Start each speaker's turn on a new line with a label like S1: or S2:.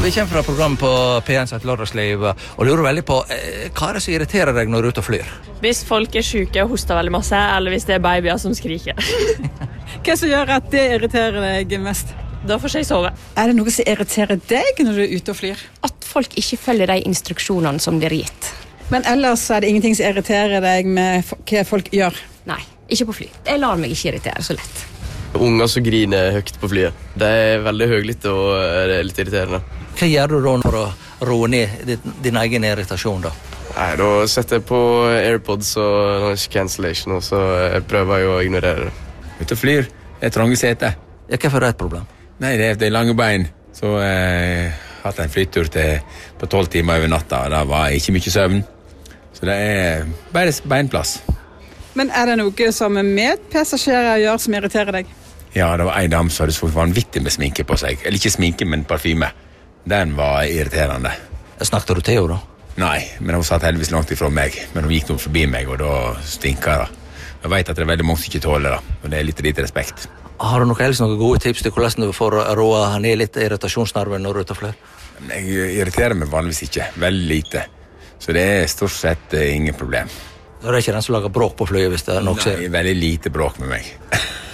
S1: Vi kommer fra program på P1 som heter Lørdagsliv, og lurer veldig på hva det som irriterer deg når du er ute og flyr?
S2: Hvis folk syke og hoster veldig masse, eller hvis det babyer som skriker.
S3: Hva som gjør at det irriterer deg mest?
S2: Da får jeg sove.
S3: Det noe som irriterer deg når du er ute og flyr?
S4: At folk ikke følger de instruksjonene som blir gitt.
S3: Men ellers det ingenting som irriterer deg med hva folk gjør?
S4: Nei, ikke på fly. Jeg lar meg ikke irritere så lett.
S5: Unger som griner høyt på flyet. Det veldig høylytt og litt irriterende.
S1: Hva gjør du da for å roe ned din egen irritasjon da?
S5: Nei, da setter jeg på AirPods og noise cancellation, og så prøver jeg å ignorere det.
S6: Ute og flyr, det trange sete.
S1: Ja, hvorfor er det et problem?
S6: Nei, det lange bein. Så jeg hatt en flyttur på 12 timer over natta, og da var ikke mye søvn. Så det bare beinplass.
S3: Men det noe som medpassasjerer gjør som irriterer deg?
S6: Ja, det var en dam som hadde så vanvittig med sminke på seg. Eller ikke sminke, men parfyme. Den var irriterende.
S1: Snakket du til henne da?
S6: Nei, men hun satt heldigvis langt ifra meg. Men hun gikk noe forbi meg, og da stinker det. Jeg vet at det veldig mange som ikke tåler det, og det litt lite respekt.
S1: Har du noen gode tips til hvordan du får roe ned litt irritasjonsnerven når du er ute og flyr?
S6: Jeg irriterer meg vanligvis ikke. Veldig lite. Så det stort sett ingen problem.
S1: Det ikke den som lager bråk på flyet hvis det noe skjer?
S6: Nei, veldig lite bråk med meg.